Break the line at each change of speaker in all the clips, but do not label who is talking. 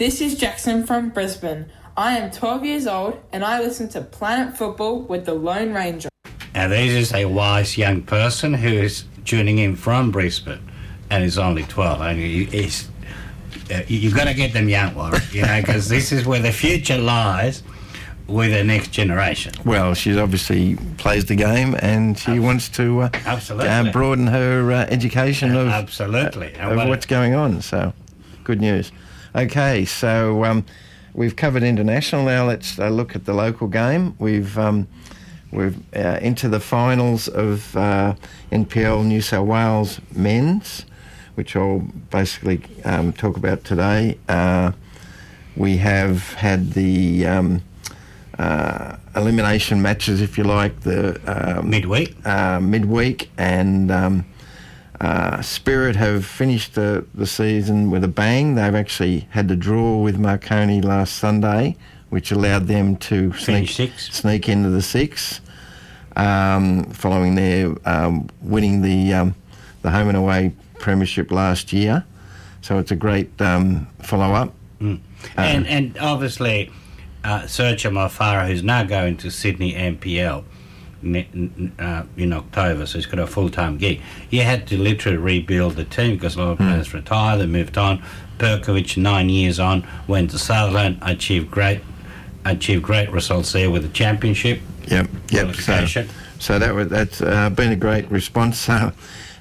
This is Jackson from Brisbane. I am 12 years old and I listen to Planet Football with the Lone Ranger.
Now, this is a wise young person who is tuning in from Brisbane and is only 12. And you've got to get them young, Warren, because this is where the future lies with the next generation.
Well, she obviously plays the game and she wants to broaden her education of what's going on. So, good news. Okay, so we've covered international. Now let's look at the local game. We're into the finals of NPL New South Wales men's, which I'll basically talk about today. We have had the elimination matches, if you like, the midweek, and Spirit have finished the season with a bang. They've actually had to draw with Marconi last Sunday, which allowed them to sneak into the six, following their winning the home and away premiership last year. So it's a great follow-up.
And obviously, Sergio Mafara, who's now going to Sydney NPL in October, so he's got a full-time gig. He had to literally rebuild the team because a lot of players retired, they moved on. Perkovic, 9 years on, went to Sutherland, achieved great results there with the championship.
Yep. So that's been a great response. So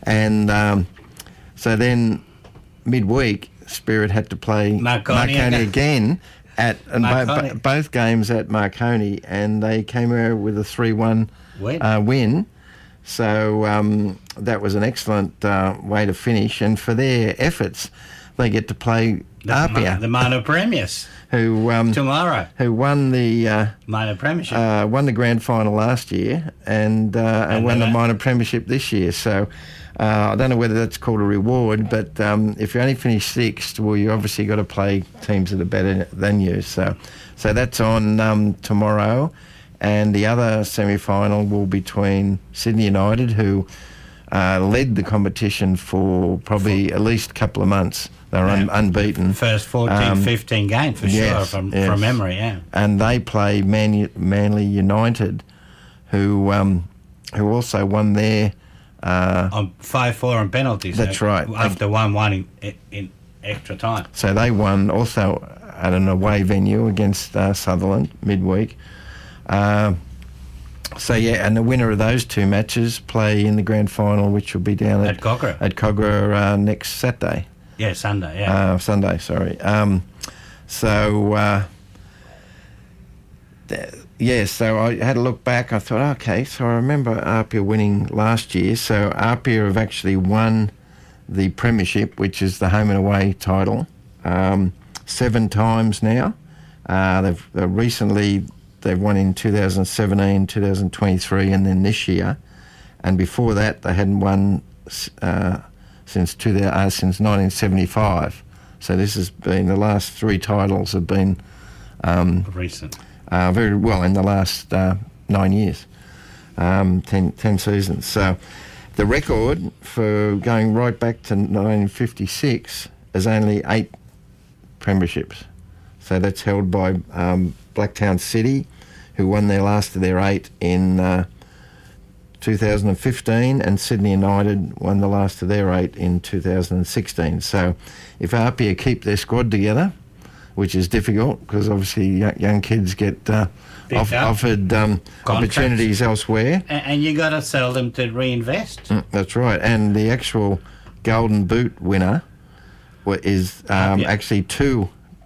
then midweek, Spirit had to play Marconi again. Both games at Marconi, and they came out with a 3-1 win. So that was an excellent way to finish. And for their efforts, they get to play Apia,
the minor premiers,
who
tomorrow,
who won the
minor premiership,
won the grand final last year, and won the minor premiership this year. So. I don't know whether that's called a reward, but if you only finish sixth, well, you obviously got to play teams that are better than you. So that's on tomorrow, and the other semi-final will be between Sydney United, who led the competition for probably at least a couple of months. They were unbeaten.
First 14, 15 games for sure, from memory, yeah.
And they play Manly United, who also won their...
on 5-4 on penalties.
That's right.
After 1-1 in extra time.
So they won also at an away venue against Sutherland midweek. And the winner of those two matches play in the grand final, which will be down at Cogra next Saturday.
Yeah, Sunday. Yeah.
Sunday. Sorry. So I had a look back. I thought, okay, so I remember Apia winning last year. So Apia have actually won the premiership, which is the home and away title, 7 times now. They've won in 2017, 2023, and then this year. And before that, they hadn't won since 1975. So this has been the last 3 titles have been
recent.
Very well in the last 9 years, 10 seasons. So the record for going right back to 1956 is only 8 premierships. So that's held by Blacktown City, who won their last of their 8 in 2015, and Sydney United won the last of their 8 in 2016. So if Apia keep their squad together, which is difficult because obviously young kids get offered opportunities elsewhere.
And you got to sell them to reinvest.
That's right. And the actual Golden Boot winner is actually two.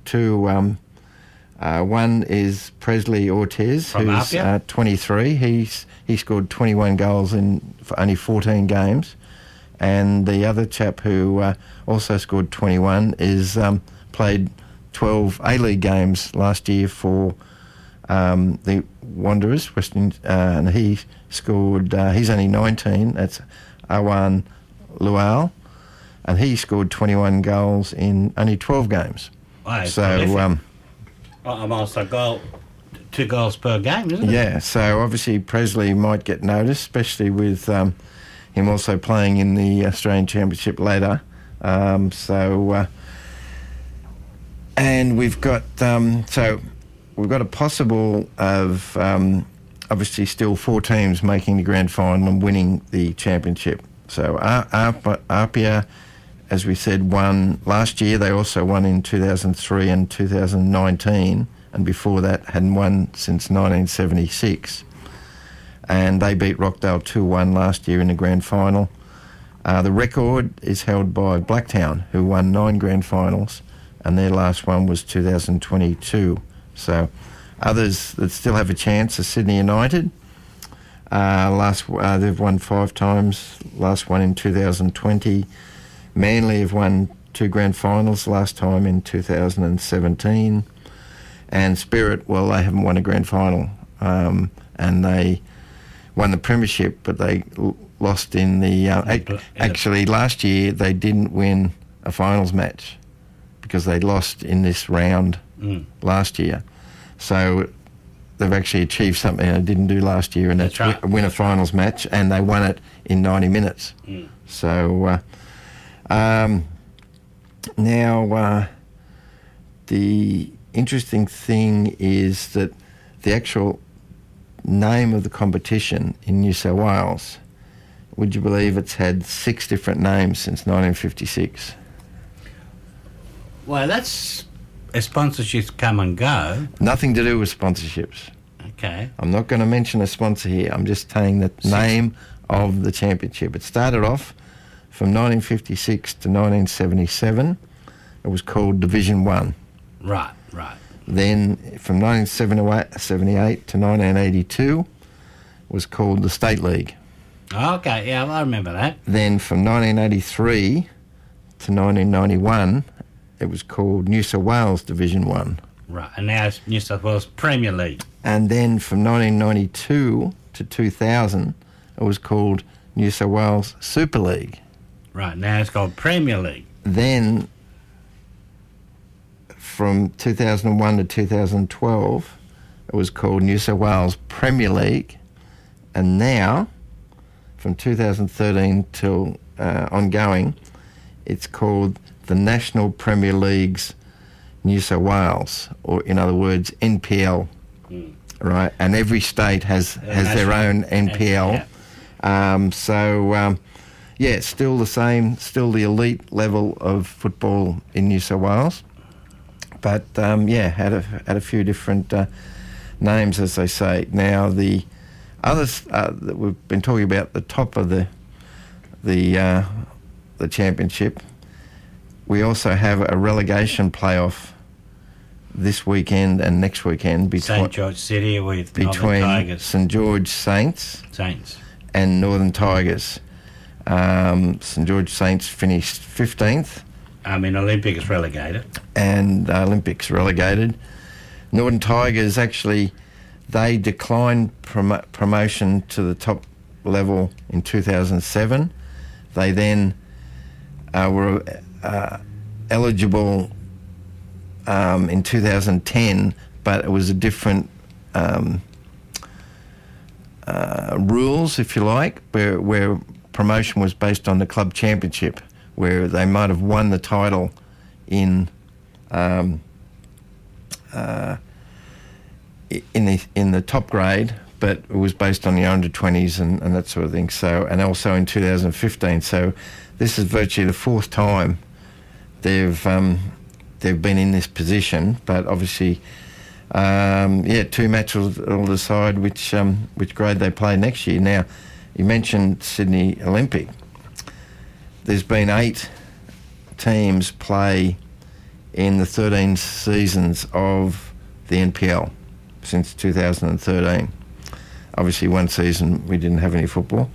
One is Presley Ortiz, who's 23. He scored 21 goals for only 14 games. And the other chap who also scored 21 is played 12 A-League games last year for the Wanderers, and he scored, he's only 19, that's Awan Lual, and he scored 21 goals in only 12 games.
Wow, so almost a goal, 2 goals per game, isn't it?
Yeah, so obviously Presley might get noticed, especially with him also playing in the Australian Championship later. And we've got we've got a possible of obviously still 4 teams making the grand final and winning the championship. So Apia, as we said, won last year. They also won in 2003 and 2019, and before that hadn't won since 1976. And they beat Rockdale 2-1 last year in the grand final. The record is held by Blacktown, who won 9 grand finals, and their last one was 2022. So others that still have a chance are Sydney United. They've won 5 times, last one in 2020. Manly have won 2 grand finals, last time in 2017. And Spirit, well, they haven't won a grand final, and they won the premiership, but they lost in the... actually, last year they didn't win a finals match because they lost in this round last year. So they've actually achieved something they didn't do last year, and that's win a finals match, and they won it in 90 minutes. So now the interesting thing is that the actual name of the competition in New South Wales, would you believe it's had 6 different names since 1956?
Well, that's a sponsorships come and go.
Nothing to do with sponsorships.
Okay.
I'm not going to mention a sponsor here. I'm just saying the name of the championship. It started off from 1956 to 1977. It was called Division 1.
Right.
Then from 1978 to 1982 was called the State League.
Okay, yeah, I remember that.
Then from 1983 to 1991, it was called New South Wales Division 1.
Right, and now it's New South Wales Premier League.
And then from 1992 to 2000, it was called New South Wales Super League.
Right, now it's called Premier League.
Then from 2001 to 2012, it was called New South Wales Premier League. And now, from 2013 till ongoing, it's called the National Premier League's New South Wales, or in other words, NPL. Right? And every state has their own NPL. Yeah, it's still the same, still the elite level of football in New South Wales. But, had a few different names, as they say. Now, the others that we've been talking about, the top of the championship, we also have a relegation playoff this weekend and next weekend between
St George City with Northern Tigers.
St George Saints and Northern Tigers. St George Saints finished 15th.
Olympics relegated.
And Olympics relegated. Northern Tigers, actually, they declined promotion to the top level in 2007. They then were eligible in 2010, but it was a different rules, if you like, where promotion was based on the club championship, where they might have won the title in the top grade, but it was based on the under-20s and that sort of thing. So, and also in 2015. So, this is virtually the 4th time they've been in this position. But obviously, 2 matches will decide which grade they play next year. Now, you mentioned Sydney Olympic. There's been 8 teams play in the 13 seasons of the NPL since 2013. Obviously, one season we didn't have any football.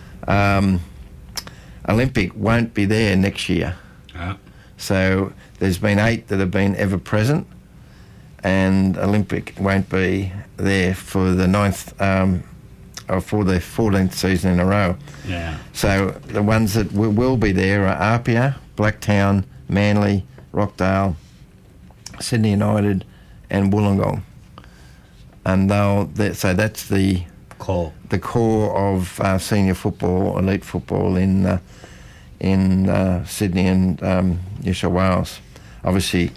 Olympic won't be there next year. So there's been 8 that have been ever present, and Olympic won't be there for the 9th or for the 14th season in a row.
Yeah.
So the ones that will be there are Apia, Blacktown, Manly, Rockdale, Sydney United, and Wollongong. And so that's the
core
of senior football, elite football in Sydney and New South Wales. Obviously,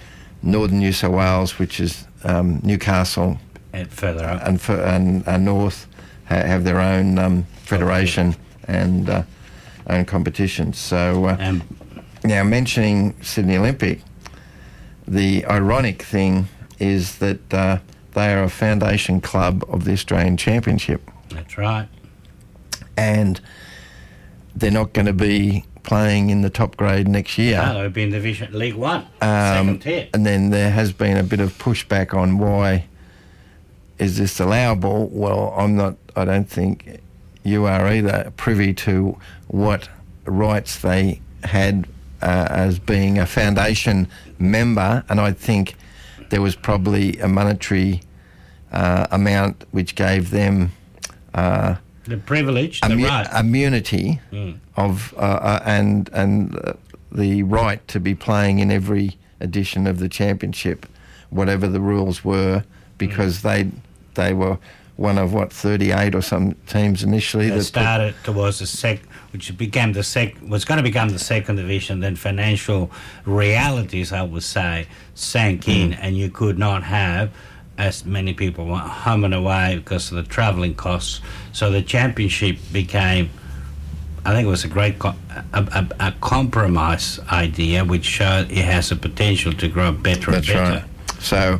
Northern New South Wales, which is Newcastle,
and further up,
and North have their own federation and own competitions. So now, mentioning Sydney Olympic, the ironic thing is that they are a foundation club of the Australian Championship.
That's right.
And they're not going to be playing in the top grade next year.
No, they'll be in Division League One, second tier.
And then there has been a bit of pushback on why is this allowable. Well, I don't think you are either privy to what rights they had as being a foundation member, and I think there was probably a monetary amount which gave them
the privilege,
immunity of and the right to be playing in every edition of the championship, whatever the rules were, because they were one of 38 or some teams initially
that started towards the which became was going to become the second division. Then financial realities, I would say, sank in, and you could not have as many people went home and away because of the travelling costs. So the championship became, I think it was a great a compromise idea, which showed it has the potential to grow better and better.
Right. So,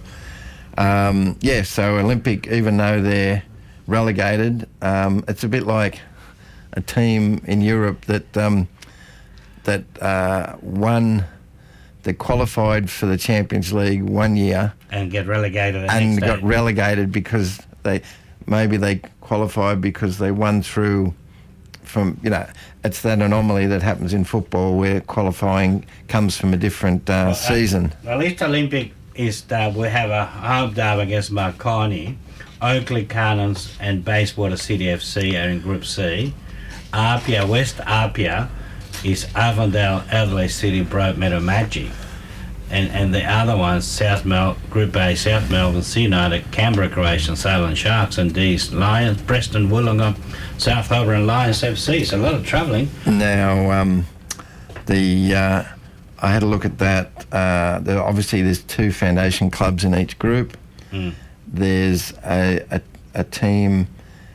so Olympic, even though they're relegated, it's a bit like a team in Europe that won. They qualified for the Champions League one year
and get relegated
and got relegated because they qualified because they won through from, it's that anomaly that happens in football where qualifying comes from a different season.
Well, East Olympic is we have a home derby against Marconi. Oakley Cannons and Bayswater City FC are in Group C. West Apia is Avondale, Adelaide City, Broadmeadow Magic. And the other ones, Group A, South Melbourne, Sea United, Canberra Croatian, Sutherland Sharks, and D's Lions, Preston, Wollongong, South Harbour and Lions FC. So a lot of travelling.
Now, I had a look at that. Obviously, there's 2 foundation clubs in each group. There's a team.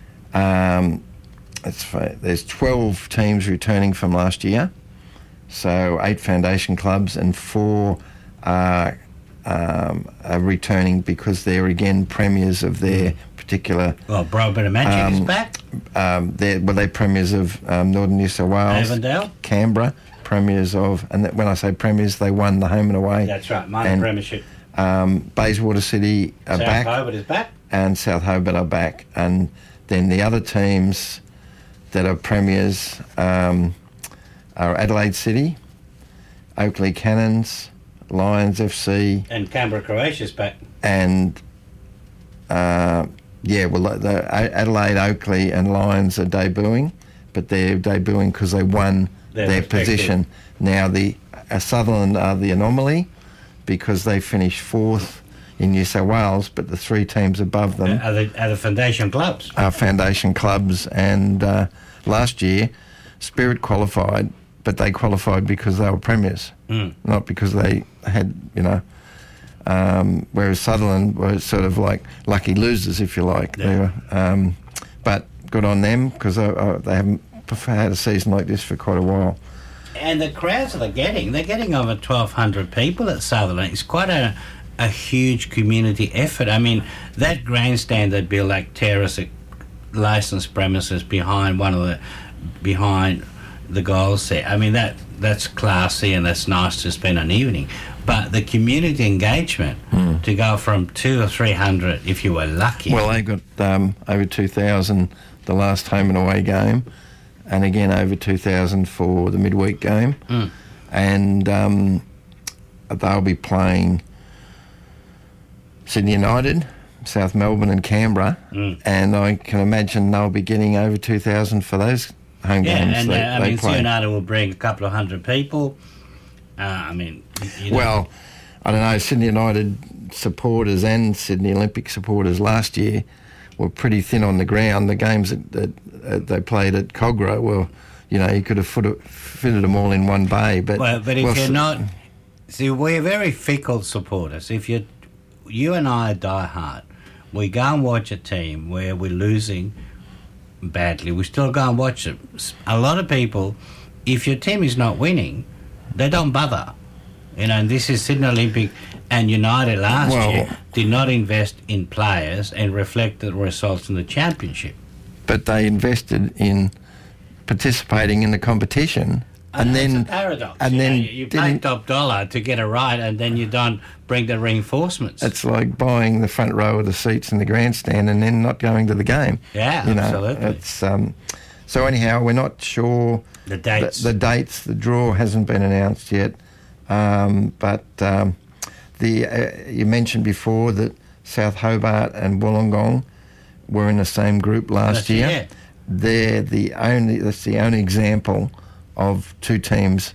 There's 12 teams returning from last year, so 8 foundation clubs and 4 are returning because they're again premiers of their particular.
Well, Broadmeadow Magic is back.
They're premiers of Northern New South Wales,
Avondale,
Canberra, premiers of, and when I say premiers, they won the home and away.
That's right, minor premiership.
Bayswater City are back.
South Hobart is back,
and South Hobart are back, and then the other teams that are premiers are Adelaide City, Oakley Cannons, Lions FC,
and Canberra Croatia's back.
And the Adelaide, Oakley, and Lions are debuting, but they're debuting because they won their position. Now the Sutherland are the anomaly because they finished 4th in New South Wales, but the 3 teams above them
are the foundation clubs.
Are foundation clubs, and last year Spirit qualified, but they qualified because they were premiers, not because they had, whereas Sutherland were sort of like lucky losers, if you like. Yeah. They were, but good on them because they haven't had a season like this for quite a while.
And the crowds they're getting over 1,200 people at Sutherland. It's quite a huge community effort. I mean, that grandstand they built like terrace licensed premises behind the goals set. I mean, that's classy and that's nice to spend an evening. But the community engagement to go from 200 or 300, if you were lucky.
Well, they got over 2,000 the last home and away game, and again over 2,000 for the midweek game. And they'll be playing Sydney United, South Melbourne and Canberra, and I can imagine they'll be getting over 2,000 for those home games.
And Sydney United will bring a couple of hundred people.
Well, I don't know, Sydney United supporters and Sydney Olympic supporters last year were pretty thin on the ground. The games that they played at Cogra were, you could have fitted them all in one bay. But
if you're not See, we're very fickle supporters. If you and I are diehard, we go and watch a team where we're losing badly, we still go and watch it. A lot of people, if your team is not winning, they don't bother. And this is Sydney Olympic and United last year did not invest in players and reflect the results in the championship.
But they invested in participating in the competition. And then
it's a paradox. And then you pay top dollar to get it right, and then you don't bring the reinforcements.
It's like buying the front row of the seats in the grandstand and then not going to the game.
Yeah, absolutely.
It's so anyhow, we're not sure
the dates.
The dates. The draw hasn't been announced yet, but you mentioned before that South Hobart and Wollongong were in the same group last year.
Yeah.
That's the only example of two teams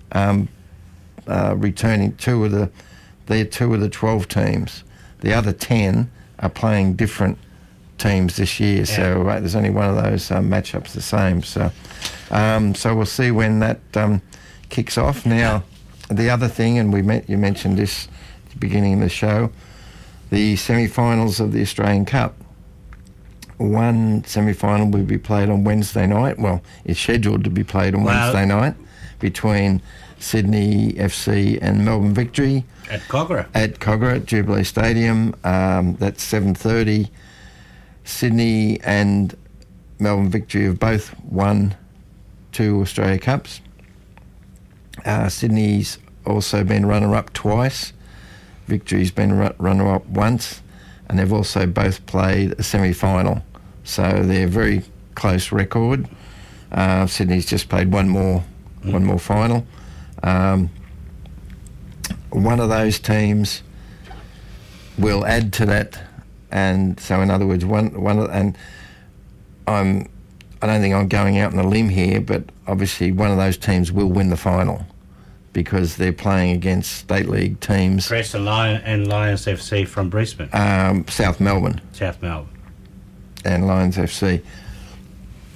returning. They're two of the 12 teams. The other 10 are playing different teams this year. Yeah. So there's only one of those matchups the same. So we'll see when that kicks off. Now, the other thing, and you mentioned this at the beginning of the show, the semi-finals of the Australian Cup. One semi-final will be played on Wednesday night. Well, it's scheduled to be played on Wednesday night between Sydney FC and Melbourne Victory.
At Kogarah.
At Kogarah, at Jubilee Stadium. That's 7:30. Sydney and Melbourne Victory have both won 2 Australia Cups. Sydney's also been runner-up twice. Victory's been runner-up once. And they've also both played a semi-final. So they're a very close record. Sydney's just played one more final. One of those teams will add to that, and so in other words, I don't think I'm going out on a limb here, but obviously one of those teams will win the final because they're playing against state league teams.
Crescent and Lions FC from Brisbane.
South Melbourne.
South Melbourne.
And Lions FC.